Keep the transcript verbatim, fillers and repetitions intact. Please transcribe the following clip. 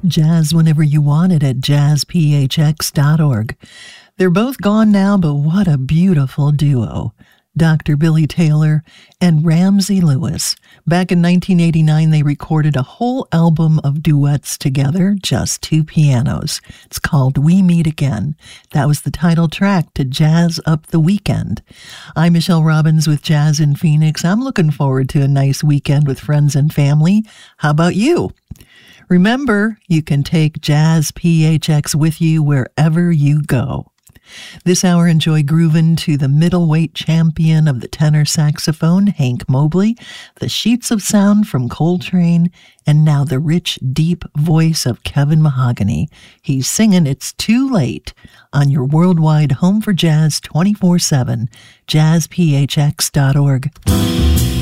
Jazz whenever you want it at jazz p h x dot org. They're both gone now, but what a beautiful duo. Doctor Billy Taylor and Ramsey Lewis. Back in nineteen eighty-nine, they recorded a whole album of duets together, just two pianos. It's called We Meet Again. That was the title track to Jazz Up the Weekend. I'm Michelle Robbins with Jazz in Phoenix. I'm looking forward to a nice weekend with friends and family. How about you? Remember, you can take Jazz P H X with you wherever you go. This hour, enjoy groovin' to the middleweight champion of the tenor saxophone, Hank Mobley, the sheets of sound from Coltrane, and now the rich, deep voice of Kevin Mahogany. He's singing It's Too Late on your worldwide home for jazz twenty-four seven, jazz p h x dot org.